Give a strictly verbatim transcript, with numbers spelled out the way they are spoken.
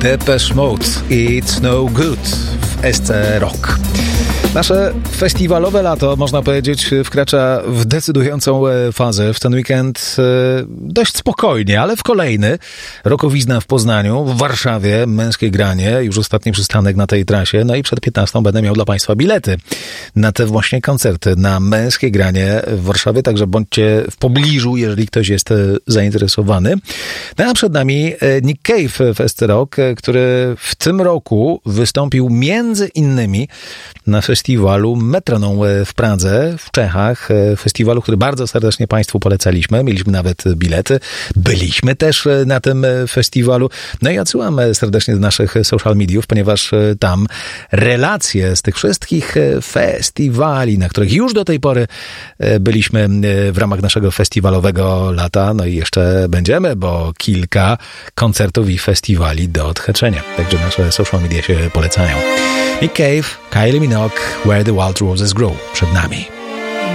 Depeche Mode, It's No Good w S C Rock. Nasze festiwalowe lato, można powiedzieć, wkracza w decydującą fazę. W ten weekend dość spokojnie, ale w kolejny. Rokowizna w Poznaniu, w Warszawie, męskie granie, już ostatni przystanek na tej trasie. No i przed piętnastą będę miał dla Państwa bilety na te właśnie koncerty, na męskie granie w Warszawie, także bądźcie w pobliżu, jeżeli ktoś jest zainteresowany. No a przed nami Nick Cave w S C Rock, który w tym roku wystąpił między innymi na festiwalu Metronom w Pradze, w Czechach. Festiwalu, który bardzo serdecznie Państwu polecaliśmy. Mieliśmy nawet bilety. Byliśmy też na tym festiwalu. No i odsyłam serdecznie do naszych social mediów, ponieważ tam relacje z tych wszystkich festiwali, na których już do tej pory byliśmy w ramach naszego festiwalowego lata. No i jeszcze będziemy, bo kilka koncertów i festiwali do odhaczenia. Także nasze social media się polecają. Nick Cave, Kylie Minogue, Where the Wild Roses Grow przed nami.